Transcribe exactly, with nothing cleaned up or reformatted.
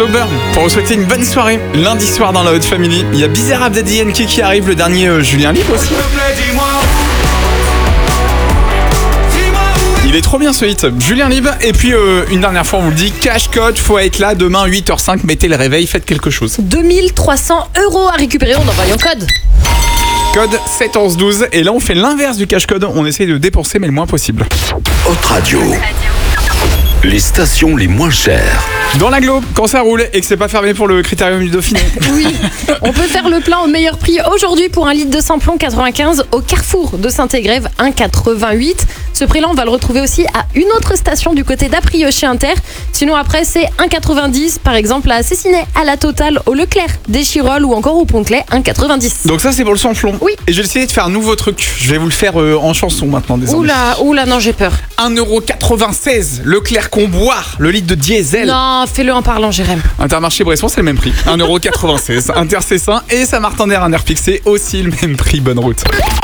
Sober pour vous souhaiter une bonne soirée. Lundi soir dans la Haute Family, il y a Bizarre Daddy Yankee qui arrive, le dernier euh, Julien Libre aussi. Il est trop bien ce hit, Julien Libre. Et puis euh, une dernière fois on vous le dit, cash code, faut être là demain huit heures cinq, mettez le réveil, faites quelque chose. deux mille trois cents euros à récupérer en envoyant code. Code sept onze douze. Et là on fait l'inverse du cash code, on essaye de dépenser mais le moins possible. Haute Radio. Les stations les moins chères. Dans l'agglo, quand ça roule et que c'est pas fermé pour le Critérium du Dauphiné. Oui, on peut faire le plein au meilleur prix aujourd'hui pour un litre de samplon quatre-vingt-quinze au Carrefour de Saint-Égrève, un virgule quatre-vingt-huit. Ce prix-là, on va le retrouver aussi à une autre station du côté d'Aprieux chez Inter. Sinon après, c'est un virgule quatre-vingt-dix, par exemple à Cessinet, à la Totale, au Leclerc, des Chirolles ou encore au Pont-Clay, un virgule quatre-vingt-dix. Donc ça c'est pour le samplon. Oui. Et je vais essayer de faire un nouveau truc. Je vais vous le faire euh, en chanson maintenant désormais. Oula, oula, non, j'ai peur. un euro quatre-vingt-seize, Leclerc Comboire, le litre de diesel. Non, fais-le en parlant, Jérém. Intermarché Bresson, c'est le même prix. un euro quatre-vingt-seize. Inter Cessin et Saint-Martin-d'Air, un air fixé, aussi le même prix. Bonne route.